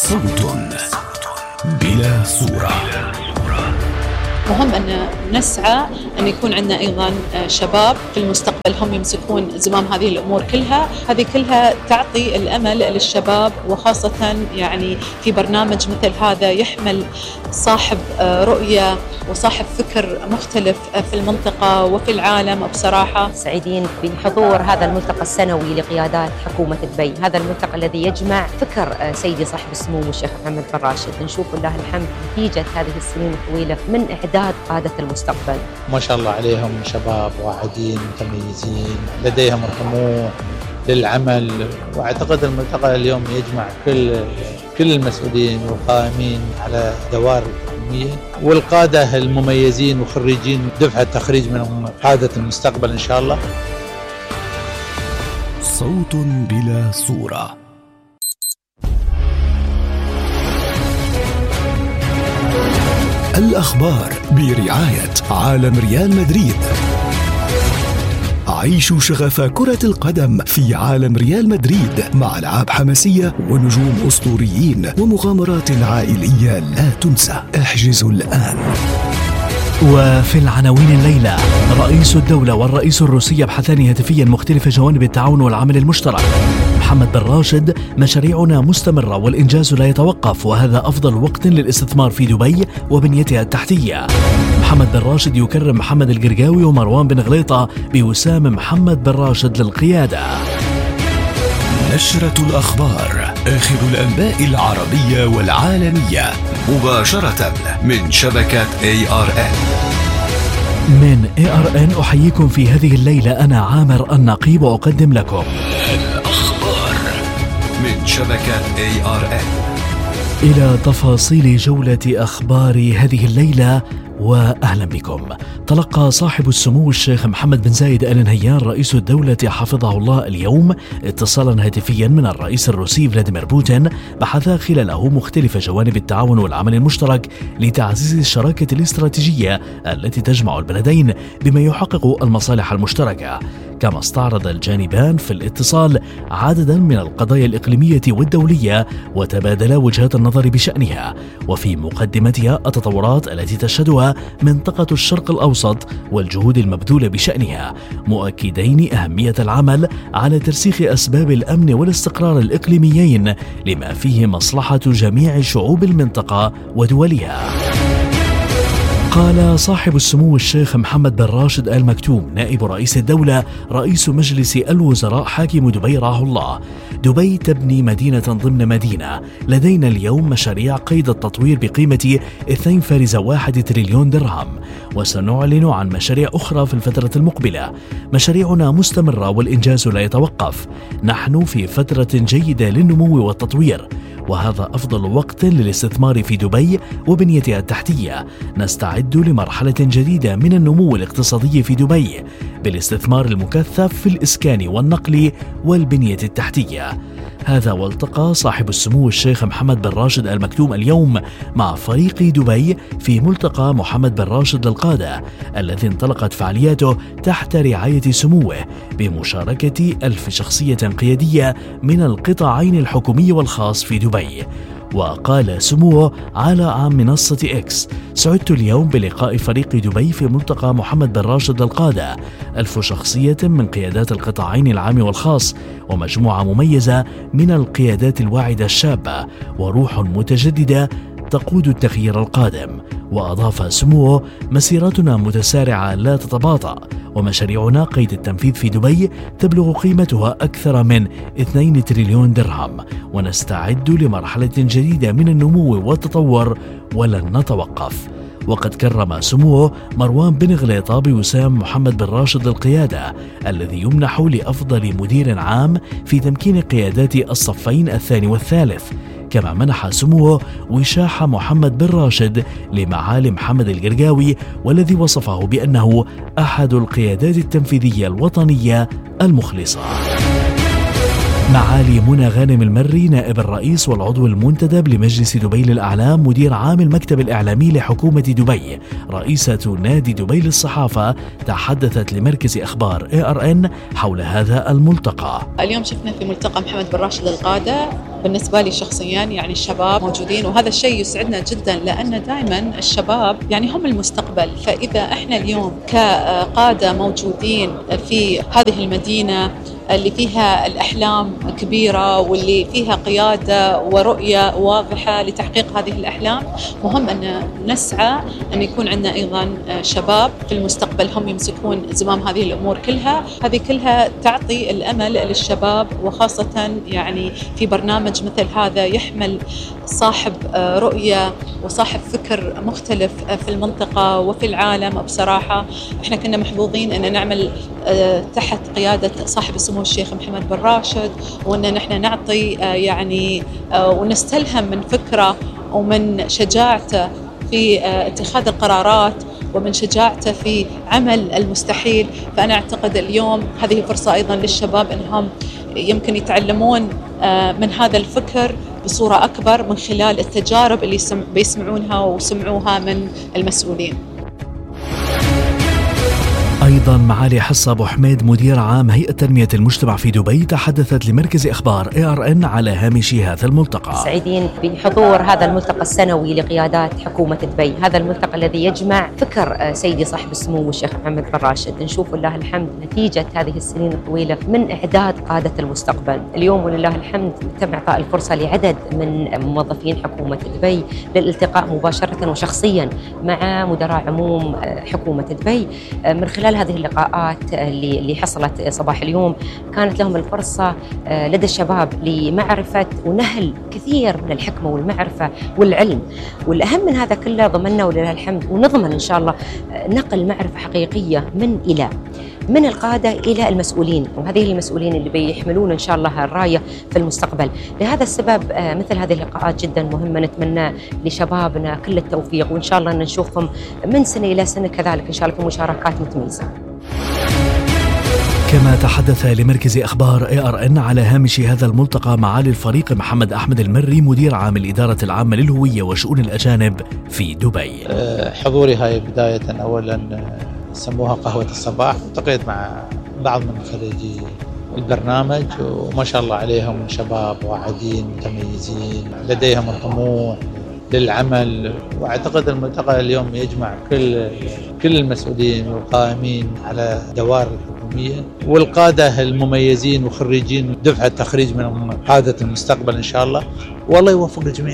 صوت بلا صورة. مهم أن نسعى أن يكون عندنا أيضا شباب في المستقبل هم يمسكون زمام هذه الأمور كلها. هذه كلها تعطي الأمل للشباب، وخاصة يعني في برنامج مثل هذا يحمل صاحب رؤية وصاحب فكر مختلف في المنطقة وفي العالم. بصراحة سعيدين بحضور هذا الملتقى السنوي لقيادات حكومة دبي، هذا الملتقى الذي يجمع فكر سيدي صاحب السمو الشيخ محمد بن راشد. نشوف لله الحمد نتيجة هذه السنين الطويلة من إعداد قادة المستقبل. ما شاء الله عليهم شباب واعدين متميزين، لديهم الطموح للعمل، واعتقد الملتقى اليوم يجمع كل المسؤولين والقائمين على دوائر الحكومية والقادة المميزين وخريجين دفعة تخريج من قادة المستقبل إن شاء الله. صوت بلا صورة. الأخبار برعاية عالم ريال مدريد. عيشوا شغف كرة القدم في عالم ريال مدريد مع ألعاب حماسية ونجوم أسطوريين ومغامرات عائلية لا تنسى. احجزوا الآن. وفي العناوين الليلة: رئيس الدولة والرئيس الروسي يبحثان هاتفيا مختلف جوانب التعاون والعمل المشترك. محمد بن راشد: مشاريعنا مستمرة والإنجاز لا يتوقف، وهذا أفضل وقت للاستثمار في دبي وبنيتها التحتية. محمد بن راشد يكرم محمد القرقاوي ومروان بن غليطة بوسام محمد بن راشد للقيادة. نشرة الأخبار، آخر الأنباء العربية والعالمية مباشرة من شبكة ARN. من ARN أحييكم في هذه الليلة، أنا عامر النقيب، وأقدم لكم الأخبار من شبكة ARN. إلى تفاصيل جولة أخبار هذه الليلة، وأهلا بكم. تلقى صاحب السمو الشيخ محمد بن زايد آل نهيان رئيس الدولة حفظه الله اليوم اتصالا هاتفيا من الرئيس الروسي فلاديمير بوتين، بحث خلاله مختلف جوانب التعاون والعمل المشترك لتعزيز الشراكة الاستراتيجية التي تجمع البلدين بما يحقق المصالح المشتركة. كما استعرض الجانبان في الاتصال عددا من القضايا الإقليمية والدولية وتبادلا وجهات النظر بشأنها، وفي مقدمتها التطورات التي تشهدها منطقة الشرق الأوسط والجهود المبذولة بشأنها، مؤكدين أهمية العمل على ترسيخ أسباب الأمن والاستقرار الإقليميين لما فيه مصلحة جميع شعوب المنطقة ودولها. قال صاحب السمو الشيخ محمد بن راشد آل مكتوم نائب رئيس الدولة رئيس مجلس الوزراء حاكم دبي رعاه الله: دبي تبني مدينة ضمن مدينة. لدينا اليوم مشاريع قيد التطوير بقيمة 2.1 تريليون درهم، وسنعلن عن مشاريع أخرى في الفترة المقبلة. مشاريعنا مستمرة والإنجاز لا يتوقف. نحن في فترة جيدة للنمو والتطوير، وهذا أفضل وقت للاستثمار في دبي وبنيتها التحتية. نستعد لمرحلة جديدة من النمو الاقتصادي في دبي بالاستثمار المكثف في الإسكان والنقل والبنية التحتية. هذا والتقى صاحب السمو الشيخ محمد بن راشد آل مكتوم اليوم مع فريق دبي في ملتقى محمد بن راشد للقادة الذي انطلقت فعالياته تحت رعاية سموه بمشاركة 1000 شخصية قيادية من القطاعين الحكومي والخاص في دبي. وقال سموه على منصة إكس: سعدت اليوم بلقاء فريق دبي في ملتقى محمد بن راشد للقادة، 1000 شخصية من قيادات القطاعين العام والخاص، ومجموعة مميزة من القيادات الواعدة الشابة، وروح متجددة تقود التغيير القادم. وأضاف سموه: مسيرتنا متسارعة لا تتباطأ، ومشاريعنا قيد التنفيذ في دبي تبلغ قيمتها أكثر من 2 تريليون درهم، ونستعد لمرحلة جديدة من النمو والتطور ولن نتوقف. وقد كرم سموه مروان بن غليطة بوسام محمد بن راشد للقيادة الذي يمنح لأفضل مدير عام في تمكين قيادات الصفين الثاني والثالث. كما منح سموه وشاح محمد بن راشد لمعالي محمد القرقاوي، والذي وصفه بأنه أحد القيادات التنفيذية الوطنية المخلصة. معالي منى غانم المري نائب الرئيس والعضو المنتدب لمجلس دبي للأعلام مدير عام المكتب الإعلامي لحكومة دبي رئيسة نادي دبي للصحافة تحدثت لمركز أخبار ARN حول هذا الملتقى. اليوم شفنا في ملتقى محمد بن راشد القادة، بالنسبة لي شخصيا يعني الشباب موجودين، وهذا الشيء يسعدنا جدا لأن دائما الشباب يعني هم المستقبل. فإذا احنا اليوم كقادة موجودين في هذه المدينة اللي فيها الأحلام كبيرة واللي فيها قيادة ورؤية واضحة لتحقيق هذه الأحلام، مهم أن نسعى أن يكون عندنا أيضا شباب في المستقبل هم يمسكون زمام هذه الأمور كلها. هذه كلها تعطي الأمل للشباب، وخاصة يعني في برنامج مثل هذا يحمل صاحب رؤية وصاحب فكر مختلف في المنطقة وفي العالم. بصراحة احنا كنا محظوظين أن نعمل تحت قيادة صاحب السمو الشيخ محمد بن راشد، وأن نحن نعطي يعني ونستلهم من فكرة ومن شجاعته في اتخاذ القرارات ومن شجاعته في عمل المستحيل. فأنا أعتقد اليوم هذه فرصة أيضا للشباب أنهم يمكن يتعلمون من هذا الفكر بصورة أكبر من خلال التجارب اللي بيسمعونها وسمعوها من المسؤولين. أيضا معالي حصة أبو حميد مدير عام هيئة تنمية المجتمع في دبي تحدثت لمركز أخبار ARN على هامش هذا الملتقى. سعيدين بحضور هذا الملتقى السنوي لقيادات حكومة دبي، هذا الملتقى الذي يجمع فكر سيدي صاحب السمو الشيخ محمد بن راشد. نشوف ولله الحمد نتيجة هذه السنين الطويلة من إعداد قادة المستقبل. اليوم ولله الحمد تم إعطاء الفرصة لعدد من موظفين حكومة دبي للالتقاء مباشرة وشخصيا مع مدراء عموم حكومة دبي. من خلال هذه اللقاءات اللي حصلت صباح اليوم كانت لهم الفرصة لدى الشباب لمعرفة ونهل كثير من الحكمة والمعرفة والعلم، والأهم من هذا كله ضمننا ولله الحمد ونضمن إن شاء الله نقل معرفة حقيقية من القادة إلى المسؤولين، وهذه المسؤولين اللي بيحملون إن شاء الله الراية في المستقبل. لهذا السبب مثل هذه اللقاءات جدا مهمة، نتمنى لشبابنا كل التوفيق، وإن شاء الله أن نشوفهم من سنة إلى سنة كذلك إن شاء الله في مشاركات متميزة. كما تحدث لمركز أخبار ARN على هامش هذا الملتقى معالي الفريق محمد أحمد المري مدير عام الإدارة العامة للهوية وشؤون الأجانب في دبي. حضوري هاي بداية أولا سموها قهوة الصباح، التقيت مع بعض من خريجي البرنامج وما شاء الله عليهم شباب واعدين متميزين لديهم الطموح للعمل. واعتقد الملتقى اليوم يجمع كل المسؤولين والقائمين على دوائر الحكومية والقادة المميزين وخريجين دفعة تخريج من قادة المستقبل إن شاء الله، والله يوفق الجميع.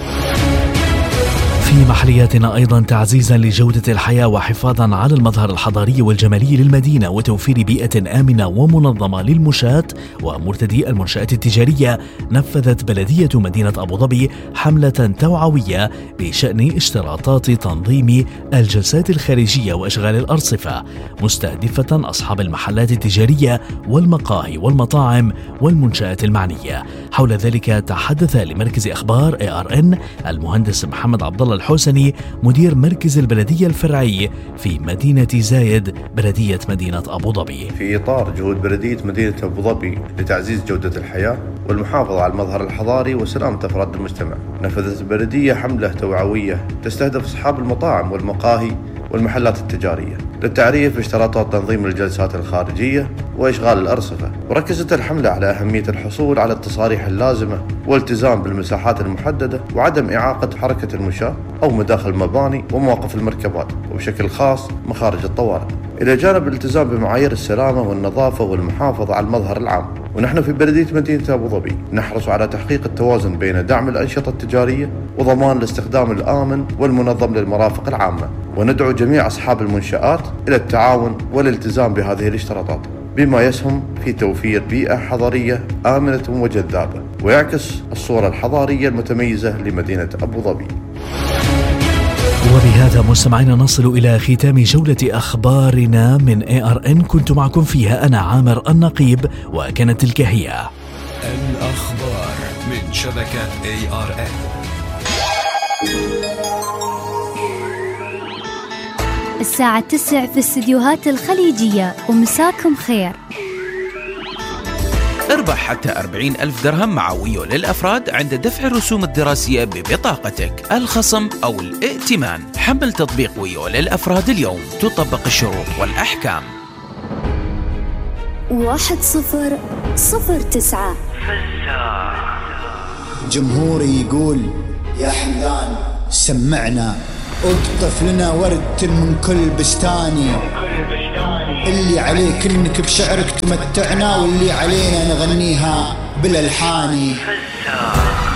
في محلياتنا أيضا تعزيزا لجودة الحياة وحفاظا على المظهر الحضاري والجمالي للمدينة وتوفير بيئة آمنة ومنظمة للمشاة ومرتدي المنشآت التجارية، نفذت بلدية مدينة أبو ظبي حملة توعوية بشأن اشتراطات تنظيم الجلسات الخارجية وإشغال الأرصفة، مستهدفة أصحاب المحلات التجارية والمقاهي والمطاعم والمنشآت المعنية. حول ذلك تحدث لمركز أخبار ARN المهندس محمد عبد الله الحوسني مدير مركز البلدية الفرعي في مدينة زايد بلدية مدينة أبو ظبي. في إطار جهود بلدية مدينة أبو ظبي لتعزيز جودة الحياة والمحافظة على المظهر الحضاري وسلامة أفراد المجتمع، نفذت البلدية حملة توعوية تستهدف أصحاب المطاعم والمقاهي والمحلات التجارية للتعريف باشتراطات تنظيم الجلسات الخارجية وإشغال الأرصفة. وركزت الحملة على أهمية الحصول على التصاريح اللازمة والالتزام بالمساحات المحددة وعدم إعاقة حركة المشاة أو مداخل المباني ومواقف المركبات وبشكل خاص مخارج الطوارئ، إلى جانب الالتزام بمعايير السلامة والنظافة والمحافظة على المظهر العام. ونحن في بلدية مدينة أبو ظبي نحرص على تحقيق التوازن بين دعم الأنشطة التجارية وضمان الاستخدام الآمن والمنظم للمرافق العامة، وندعو جميع أصحاب المنشآت إلى التعاون والالتزام بهذه الاشتراطات بما يسهم في توفير بيئة حضارية آمنة وجذابة ويعكس الصورة الحضارية المتميزة لمدينة أبو ظبي. وبهذا مستمعينا نصل إلى ختام جولة أخبارنا من ARN، كنت معكم فيها أنا عامر النقيب، وكانت تلك هي الأخبار من شبكة ARN. الساعة 9 في الاستديوهات الخليجية، ومساكم خير. اربح حتى 40,000 درهم مع ويو للأفراد عند دفع الرسوم الدراسية ببطاقتك، الخصم أو الائتمان. حمل تطبيق ويو للأفراد اليوم، تطبق الشروط والأحكام. 1009 جمهوري يقول يا حمدان سمعنا، اقطف لنا ورد من كل بستاني، اللي عليك انك بشعرك تمتعنا، واللي علينا نغنيها بالالحاني.